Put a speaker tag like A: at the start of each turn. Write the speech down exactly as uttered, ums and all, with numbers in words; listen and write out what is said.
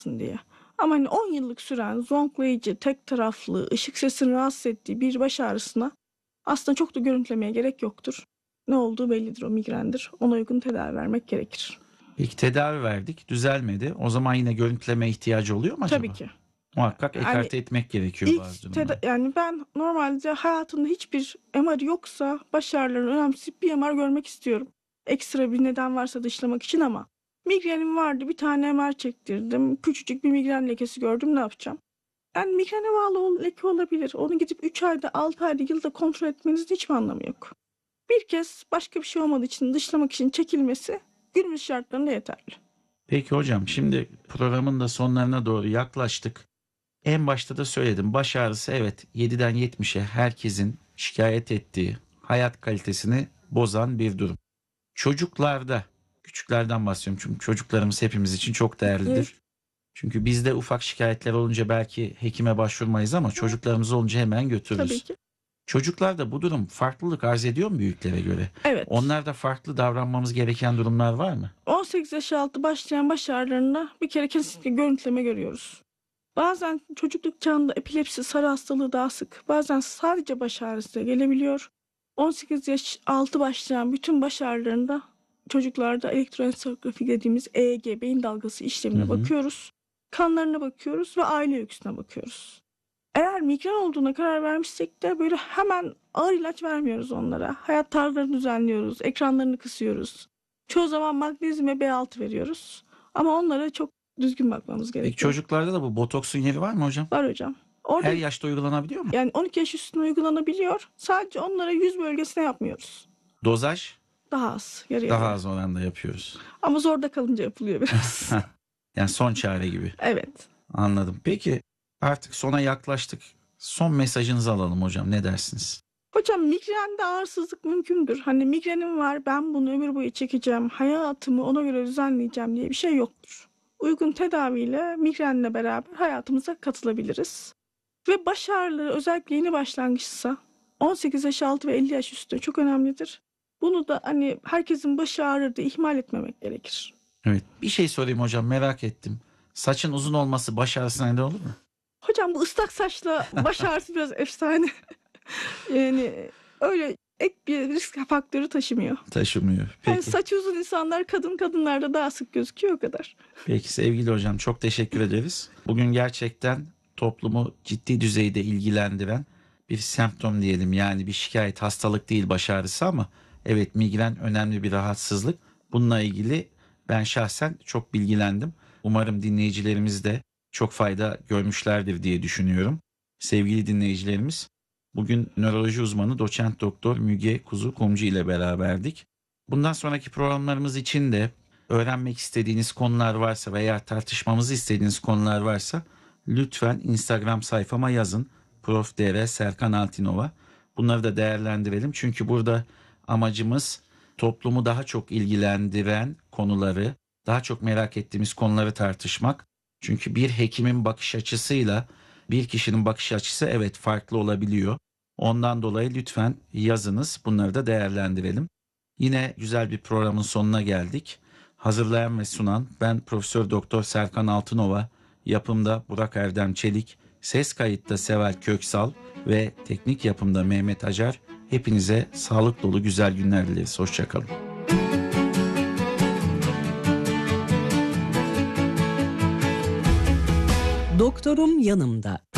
A: diye. Ama hani on yıllık süren zonklayıcı, tek taraflı, ışık sesini rahatsız ettiği bir baş ağrısına aslında çok da görüntülemeye gerek yoktur. Ne olduğu bellidir, o migrendir. Ona uygun tedavi vermek gerekir.
B: İlk tedavi verdik, düzelmedi. O zaman yine görüntüleme ihtiyacı oluyor mu acaba?
A: Tabii ki.
B: Muhakkak
A: Yani
B: ekarte etmek gerekiyor bazı
A: İlk
B: durumlarda.
A: teda- yani ben normalde hayatımda hiçbir M R yoksa baş ağrılarını önemseyip bir M R görmek istiyorum. Ekstra bir neden varsa dışlamak için, ama migrenim vardı, bir tane M R çektirdim. Küçücük bir migren lekesi gördüm, ne yapacağım? Yani migrene bağlı ol- leke olabilir. Onu gidip üç ayda, altı ayda, yılda kontrol etmenizin hiçbir anlamı yok. Bir kez başka bir şey olmadığı için dışlamak için çekilmesi günümüz şartlarında yeterli.
B: Peki hocam, şimdi programın da sonlarına doğru yaklaştık. En başta da söyledim, baş ağrısı evet yediden yetmişe herkesin şikayet ettiği, hayat kalitesini bozan bir durum. Çocuklarda, küçüklerden bahsediyorum çünkü çocuklarımız hepimiz için çok değerlidir.
A: Evet.
B: Çünkü bizde ufak şikayetler olunca belki hekime başvurmayız ama çocuklarımız olunca hemen götürürüz.
A: Tabii ki.
B: Çocuklarda bu durum farklılık arz ediyor mu büyüklere göre?
A: Evet.
B: Onlarda farklı davranmamız gereken durumlar var mı?
A: on sekiz yaş altı başlayan baş ağrılarında bir kere kesinlikle görüntüleme görüyoruz. Bazen çocukluk çağında epilepsi, sarı hastalığı daha sık. Bazen sadece baş ağrısı da gelebiliyor. on sekiz yaş altı başlayan bütün baş ağrılarında çocuklarda elektroensefalografi dediğimiz E E G, beyin dalgası işlemine
B: Hı hı.
A: bakıyoruz. Kanlarına bakıyoruz ve aile öyküsüne bakıyoruz. Eğer migren olduğuna karar vermişsek de böyle hemen ağır ilaç vermiyoruz onlara. Hayat tarzlarını düzenliyoruz, ekranlarını kısıyoruz. Çoğu zaman magnezyum ve B altı veriyoruz. Ama onlara çok düzgün bakmamız gerekiyor.
B: Peki çocuklarda da bu botoksun yeri var mı hocam?
A: Var hocam. Orada
B: Her yaşta uygulanabiliyor mu?
A: yani on iki yaş üstüne uygulanabiliyor. Sadece onlara yüz bölgesine yapmıyoruz.
B: Dozaj
A: Daha az, yarı
B: daha
A: yarıya.
B: az oranda yapıyoruz.
A: Ama zorda kalınca yapılıyor biraz.
B: Yani son çare gibi.
A: Evet.
B: Anladım. Peki artık sona yaklaştık. Son mesajınızı alalım hocam. Ne dersiniz?
A: Hocam, migrende ağırsızlık mümkündür. Hani migrenim var, ben bunu ömür boyu çekeceğim, hayatımı ona göre düzenleyeceğim diye bir şey yoktur. Uygun tedaviyle migrenle beraber hayatımıza katılabiliriz. Ve baş ağrıları özellikle yeni başlangıçsa on sekiz yaş altı ve elli yaş üstü çok önemlidir. Bunu da hani herkesin başı ağrır diye ihmal etmemek gerekir.
B: Evet. Bir şey sorayım hocam, merak ettim. Saçın uzun olması baş ağrısına neden olur mu?
A: Hocam, bu ıslak saçla baş ağrısı biraz efsane. Yani öyle ek bir risk faktörü taşımıyor.
B: Taşımıyor. Peki.
A: Yani saçı uzun insanlar kadın kadınlarda daha sık gözüküyor, o kadar.
B: Peki sevgili hocam, çok teşekkür ederiz. Bugün gerçekten toplumu ciddi düzeyde ilgilendiren bir semptom diyelim. Yani bir şikayet, hastalık değil baş ağrısı ama evet migren önemli bir rahatsızlık. Bununla ilgili ben şahsen çok bilgilendim. Umarım dinleyicilerimiz de çok fayda görmüşlerdir diye düşünüyorum. Sevgili dinleyicilerimiz, bugün nöroloji uzmanı doçent doktor Müge Kuzu Kumcu ile beraberdik. Bundan sonraki programlarımız için de öğrenmek istediğiniz konular varsa veya tartışmamızı istediğiniz konular varsa lütfen Instagram sayfama yazın. Prof Dr. Serkan Altinova. Bunları da değerlendirelim. Çünkü burada amacımız toplumu daha çok ilgilendiren konuları, daha çok merak ettiğimiz konuları tartışmak. Çünkü bir hekimin bakış açısıyla bir kişinin bakış açısı evet farklı olabiliyor. Ondan dolayı lütfen yazınız. Bunları da değerlendirelim. Yine güzel bir programın sonuna geldik. Hazırlayan ve sunan ben Profesör Doktor Serkan Altınova, yapımda Burak Erdem Çelik, ses kayıtta Seval Köksal ve teknik yapımda Mehmet Acar. Hepinize sağlık dolu güzel günler dileriz. Hoşçakalın.
C: Doktorum yanımda.